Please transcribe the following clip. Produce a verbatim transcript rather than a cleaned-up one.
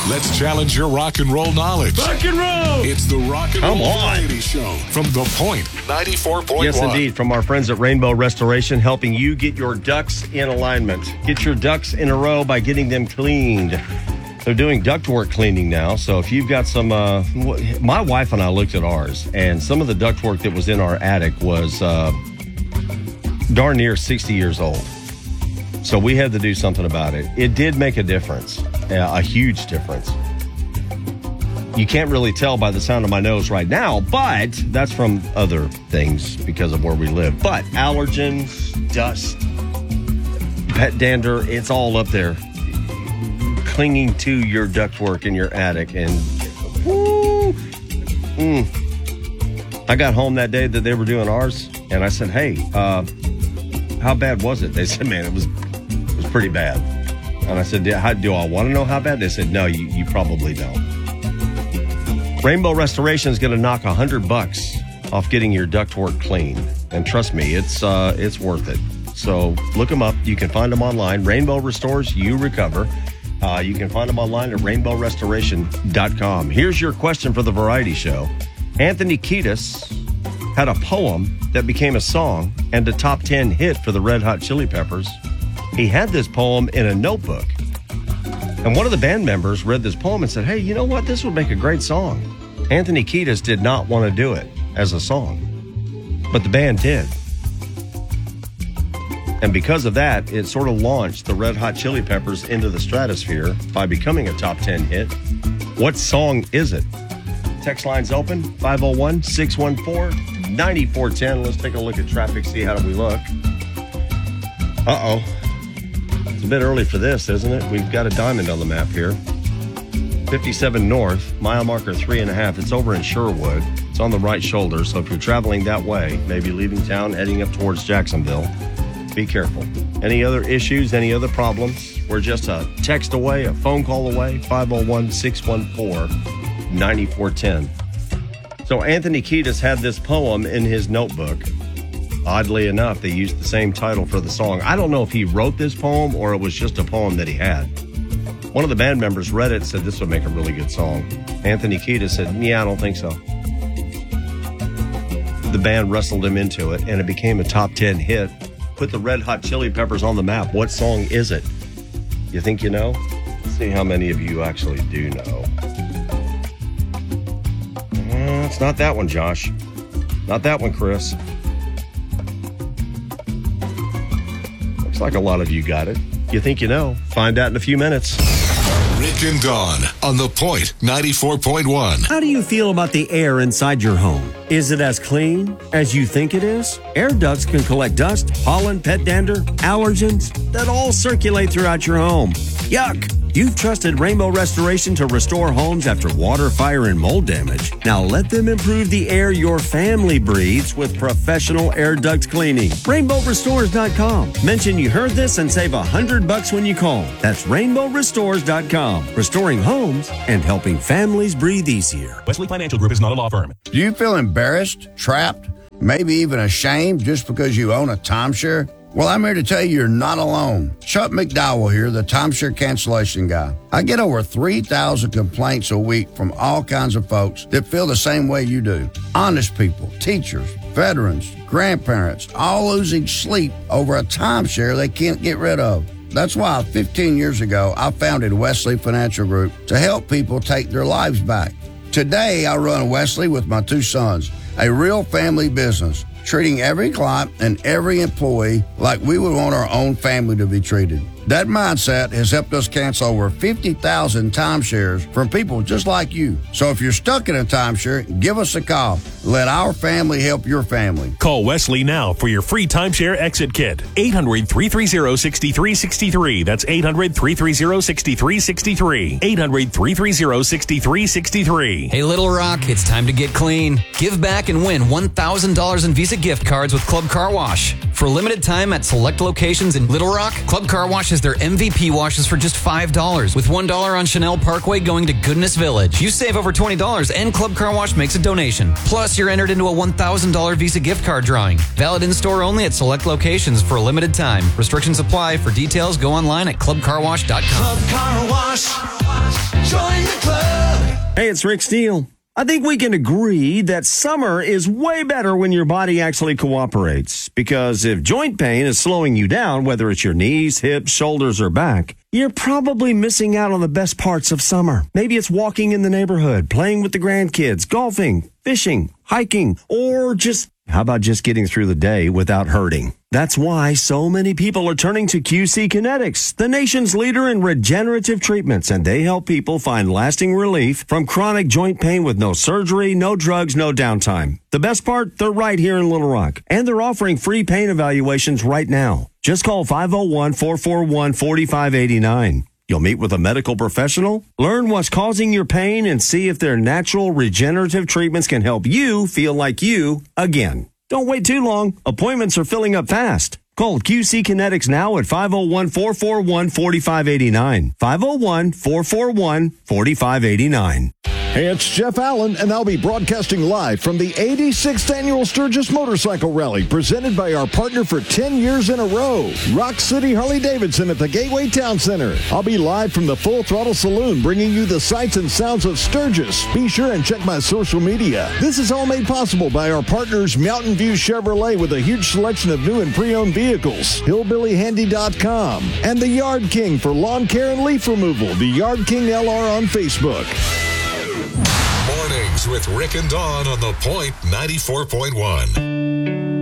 Let's challenge your rock and roll knowledge. Rock and roll! It's the Rock and Come Roll on. Variety Show from The Point ninety-four point one. Yes, indeed. From our friends at Rainbow Restoration, helping you get your ducks in alignment. Get your ducks in a row by getting them cleaned. They're doing ductwork cleaning now. So if you've got some, uh, my wife and I looked at ours, and some of the ductwork that was in our attic was uh, darn near sixty years old. So we had to do something about it. It did make a difference, a huge difference. You can't really tell by the sound of my nose right now, but that's from other things because of where we live. But allergens, dust, pet dander, it's all up there, clinging to your ductwork in your attic. And woo, mm. I got home that day that they were doing ours, and I said, hey, uh, how bad was it? They said, man, it was it was pretty bad. And I said, do, how, do I want to know how bad? They said, no, you, you probably don't. Rainbow Restoration is going to knock a hundred bucks off getting your ductwork clean, and trust me, it's uh, it's worth it. So look them up. You can find them online. Rainbow Restores, you recover. Uh, you can find them online at rainbow restoration dot com. Here's your question for the Variety Show. Anthony Kiedis had a poem that became a song and a top ten hit for the Red Hot Chili Peppers. He had this poem in a notebook. And one of the band members read this poem and said, hey, you know what? This would make a great song. Anthony Kiedis did not want to do it as a song, but the band did. And because of that, it sort of launched the Red Hot Chili Peppers into the stratosphere by becoming a top ten hit. What song is it? Text line's open, five oh one, six one four, nine four one oh. Let's take a look at traffic, see how do we look. Uh-oh. It's a bit early for this, isn't it? We've got a diamond on the map here. fifty-seven north, mile marker three and a half. It's over in Sherwood. It's on the right shoulder, so if you're traveling that way, maybe leaving town, heading up towards Jacksonville, be careful. Any other issues, any other problems? We're just a text away, a phone call away, five oh one, six one four, nine four one oh. So Anthony Kiedis had this poem in his notebook. Oddly enough, they used the same title for the song. I don't know if he wrote this poem or it was just a poem that he had. One of the band members read it and said this would make a really good song. Anthony Kiedis said, yeah, I don't think so. The band wrestled him into it, and it became a top ten hit. Put the Red Hot Chili Peppers on the map. What song is it? You think you know? Let's see how many of you actually do know. Uh, it's not that one, Josh. Not that one, Chris. Looks like a lot of you got it. You think you know? Find out in a few minutes. Rick and Dawn on The Point ninety-four point one. How do you feel about the air inside your home? Is it as clean as you think it is? Air ducts can collect dust, pollen, pet dander, allergens that all circulate throughout your home. Yuck! You've trusted Rainbow Restoration to restore homes after water, fire, and mold damage. Now let them improve the air your family breathes with professional air duct cleaning. rainbow restores dot com. Mention you heard this and save a hundred bucks when you call. That's rainbow restores dot com. Restoring homes and helping families breathe easier. Wesley Financial Group is not a law firm. Do you feel embarrassed, trapped, maybe even ashamed just because you own a timeshare? Well, I'm here to tell you you're not alone. Chuck McDowell here, the timeshare cancellation guy. I get over three thousand complaints a week from all kinds of folks that feel the same way you do. Honest people, teachers, veterans, grandparents, all losing sleep over a timeshare they can't get rid of. That's why fifteen years ago, I founded Wesley Financial Group to help people take their lives back. Today, I run Wesley with my two sons, a real family business, treating every client and every employee like we would want our own family to be treated. That mindset has helped us cancel over fifty thousand timeshares from people just like you. So if you're stuck in a timeshare, give us a call. Let our family help your family. Call Wesley now for your free timeshare exit kit. eight hundred, three three zero, six three six three. That's eight hundred, three three zero, six three six three. eight hundred, three three zero, six three six three. Hey, Little Rock, it's time to get clean. Give back and win one thousand dollars in Visa gift cards with Club Car Wash. For a limited time at select locations in Little Rock, Club Car Wash has their M V P washes for just five dollars, with one dollar on Chanel Parkway going to Goodness Village. You save over twenty dollars and Club Car Wash makes a donation. Plus, you're entered into a one thousand dollars Visa gift card drawing. Valid in-store only at select locations for a limited time. Restrictions apply. For details, go online at club car wash dot com. Club Car Wash. Join Hey, it's Rick Steele. I think we can agree that summer is way better when your body actually cooperates. Because if joint pain is slowing you down, whether it's your knees, hips, shoulders, or back, you're probably missing out on the best parts of summer. Maybe it's walking in the neighborhood, playing with the grandkids, golfing, fishing, hiking, or just, how about just getting through the day without hurting? That's why so many people are turning to Q C Kinetics, the nation's leader in regenerative treatments, and they help people find lasting relief from chronic joint pain with no surgery, no drugs, no downtime. The best part, they're right here in Little Rock, and they're offering free pain evaluations right now. Just call five oh one, four four one, four five eight nine. You'll meet with a medical professional, learn what's causing your pain, and see if their natural regenerative treatments can help you feel like you again. Don't wait too long. Appointments are filling up fast. Call Q C Kinetics now at five oh one, four four one, four five eight nine. five oh one, four four one, four five eight nine. Hey, it's Jeff Allen, and I'll be broadcasting live from the eighty-sixth Annual Sturgis Motorcycle Rally, presented by our partner for ten years in a row, Rock City Harley-Davidson at the Gateway Town Center. I'll be live from the Full Throttle Saloon, bringing you the sights and sounds of Sturgis. Be sure and check my social media. This is all made possible by our partners, Mountain View Chevrolet, with a huge selection of new and pre-owned vehicles, hillbilly handy dot com, and the Yard King for lawn care and leaf removal, the Yard King L R on Facebook. Mornings with Rick and Dawn on The Point ninety-four point one.